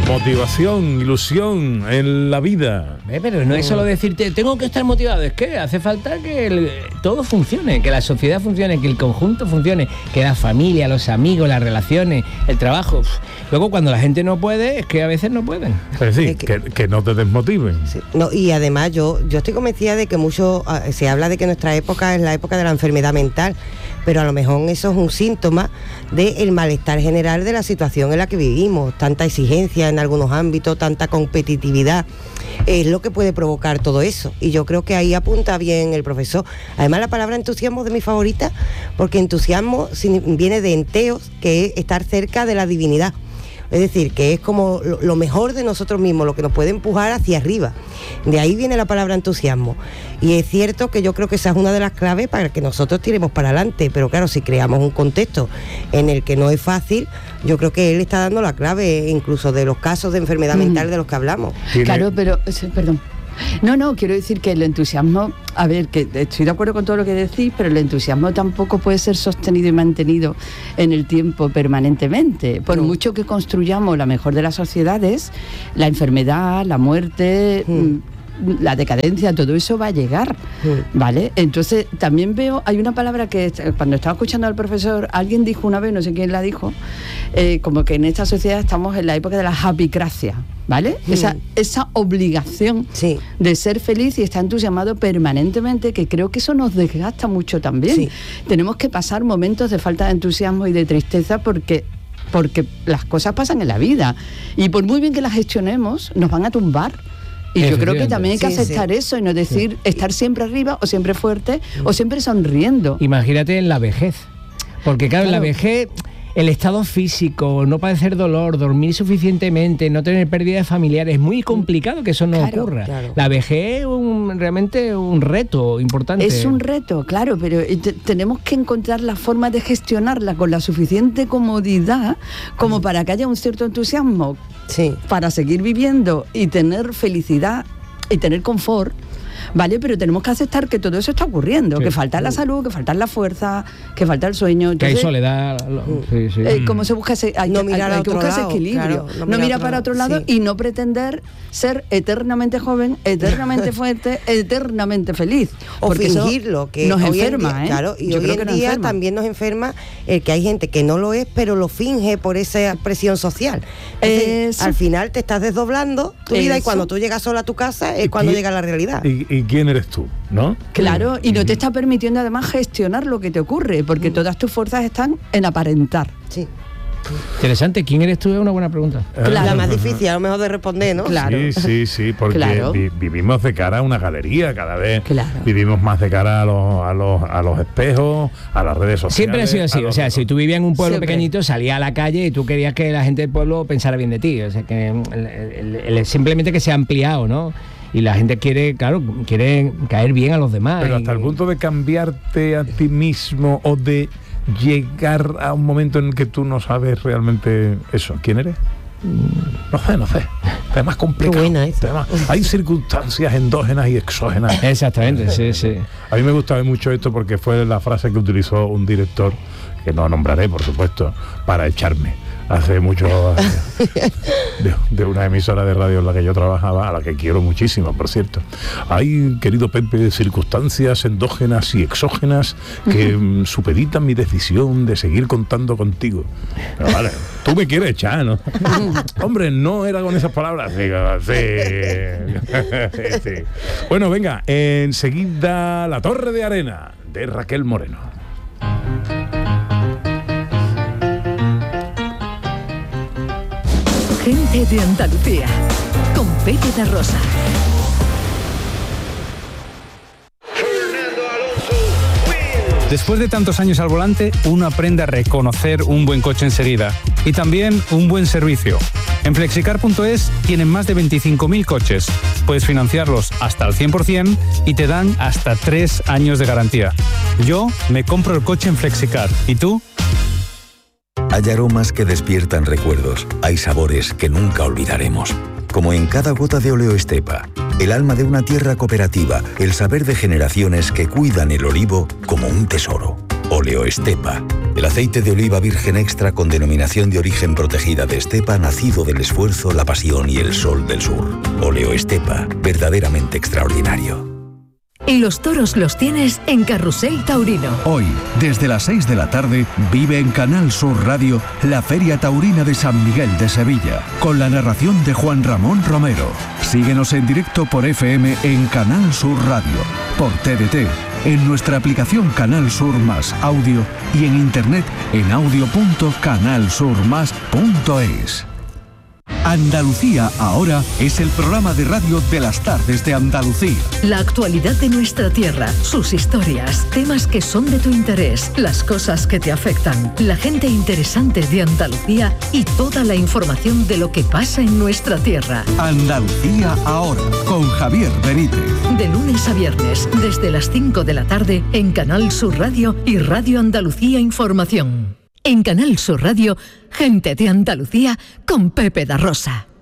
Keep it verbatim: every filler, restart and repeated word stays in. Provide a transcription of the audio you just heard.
Motivación, ilusión en la vida. Eh, pero no es solo decirte, tengo que estar motivado, es que hace falta que el, todo funcione, que la sociedad funcione, que el conjunto funcione, que la familia, los amigos, las relaciones, el trabajo. Luego cuando la gente no puede, es que a veces no pueden. Es decir, que, que, que no te desmotiven. Sí. No, y además yo, yo estoy convencida de que mucho uh, se habla de que nuestra época es la época de la enfermedad mental, pero a lo mejor eso es un síntoma del malestar general de la situación en la que vivimos, tanta exigencia en algunos ámbitos, tanta competitividad, es lo que puede provocar todo eso, y yo creo que ahí apunta bien el profesor. Además la palabra entusiasmo es de mi favorita, porque entusiasmo viene de enteos, que es estar cerca de la divinidad. Es decir, que es como lo mejor de nosotros mismos, lo que nos puede empujar hacia arriba. De ahí viene la palabra entusiasmo. Y es cierto que yo creo que esa es una de las claves para que nosotros tiremos para adelante. Pero claro, si creamos un contexto en el que no es fácil, yo creo que él está dando la clave incluso de los casos de enfermedad mm. mental de los que hablamos. Claro, pero, perdón. No, no, quiero decir que el entusiasmo, a ver, que estoy de acuerdo con todo lo que decís, pero el entusiasmo tampoco puede ser sostenido y mantenido en el tiempo permanentemente. Por no. mucho que construyamos la mejor de las sociedades, la enfermedad, la muerte... Mm. la decadencia, todo eso va a llegar, ¿vale? Entonces también veo, hay una palabra que cuando estaba escuchando al profesor, alguien dijo una vez, no sé quién la dijo, eh, como que en esta sociedad estamos en la época de la happycracia, ¿vale? Mm. Esa, esa obligación sí. de ser feliz y estar entusiasmado permanentemente, que creo que eso nos desgasta mucho también. Sí. Tenemos que pasar momentos de falta de entusiasmo y de tristeza porque porque las cosas pasan en la vida y por muy bien que las gestionemos, nos van a tumbar. Y yo creo que también hay que sí, aceptar sí. eso y no decir sí. estar siempre arriba o siempre fuerte sí. o siempre sonriendo. Imagínate en la vejez, porque claro, claro. en la vejez el estado físico, no padecer dolor, dormir suficientemente, no tener pérdidas familiares, es muy complicado que eso no claro, ocurra. Claro. La vejez es un, realmente un reto importante. Es un reto, claro, pero te, tenemos que encontrar la forma de gestionarla con la suficiente comodidad como para que haya un cierto entusiasmo sí. para seguir viviendo y tener felicidad y tener confort. Vale, pero tenemos que aceptar que todo eso está ocurriendo, sí. que falta la salud, que falta la fuerza, que falta el sueño. Entonces, que hay soledad. Sí, sí. Eh, ¿Cómo se busca ese, hay, no mirar hay, hay que buscar ese equilibrio? Claro, no, no mirar para otro lado sí. y no pretender ser eternamente joven, eternamente fuerte, eternamente feliz. O fingirlo, que nos enferma, día, ¿eh? Claro, y Yo hoy en día enferma. También nos enferma el que hay gente que no lo es, pero lo finge por esa presión social. Entonces, al final te estás desdoblando tu eso. vida y cuando tú llegas sola a tu casa es cuando llega la realidad. ¿Y, y quién eres tú? ¿No? Claro, y no te está permitiendo además gestionar lo que te ocurre, porque todas tus fuerzas están en aparentar. Sí. Interesante, ¿quién eres tú? Es una buena pregunta. Claro. La más difícil, a lo mejor de responder, ¿no? Claro. Sí, sí, sí, porque claro. vi, vivimos de cara a una galería cada vez. Claro. Vivimos más de cara a los, a los, a los espejos, a las redes sociales. Siempre ha sido así, o sea, si tú vivías en un pueblo Siempre. pequeñito, salías a la calle y tú querías que la gente del pueblo pensara bien de ti, o sea, que el, el, el, simplemente que se ha ampliado, ¿no? Y la gente quiere, claro, quiere caer bien a los demás. Pero hasta y, el punto de cambiarte a ti mismo o de llegar a un momento en el que tú no sabes realmente eso, ¿quién eres? No sé, no sé. Es más complicado. Qué buena esa. Además, hay circunstancias endógenas y exógenas. Exactamente, sí, sí. A mí me gustaba mucho esto porque fue la frase que utilizó un director, que no nombraré, por supuesto, para echarme. Hace mucho de, de una emisora de radio en la que yo trabajaba, a la que quiero muchísimo, por cierto. Hay, querido Pepe, circunstancias endógenas y exógenas que uh-huh. supeditan mi decisión de seguir contando contigo. Pero vale, tú me quieres echar, ¿no? Hombre, no era con esas palabras. Digo, sí. sí, sí. Bueno, venga, enseguida La Torre de Arena, de Raquel Moreno. Gente de Andalucía, con Pepe da Rosa. Después de tantos años al volante, uno aprende a reconocer un buen coche enseguida y también un buen servicio. En flexicar punto es tienen más de veinticinco mil coches. Puedes financiarlos hasta el cien por ciento y te dan hasta tres años de garantía. Yo me compro el coche en Flexicar. ¿Y tú? Hay aromas que despiertan recuerdos, hay sabores que nunca olvidaremos. Como en cada gota de Oleoestepa, el alma de una tierra cooperativa, el saber de generaciones que cuidan el olivo como un tesoro. Oleoestepa, El aceite de oliva virgen extra con denominación de origen protegida de Estepa, nacido del esfuerzo, la pasión y el sol del sur. Óleo Estepa, verdaderamente extraordinario. Y los toros los tienes en Carrusel Taurino. Hoy, desde las seis de la tarde, vive en Canal Sur Radio la Feria Taurina de San Miguel de Sevilla, con la narración de Juan Ramón Romero. Síguenos en directo por F M en Canal Sur Radio, por T D T, en nuestra aplicación Canal Sur Más Audio y en internet en audio punto canal sur más punto es. Andalucía Ahora es el programa de radio de las tardes de Andalucía. La actualidad de nuestra tierra, sus historias, temas que son de tu interés, las cosas que te afectan, la gente interesante de Andalucía y toda la información de lo que pasa en nuestra tierra. Andalucía Ahora, con Javier Benítez. De lunes a viernes, desde las cinco de la tarde, en Canal Sur Radio y Radio Andalucía Información. En Canal Sur Radio, gente de Andalucía con Pepe da Rosa.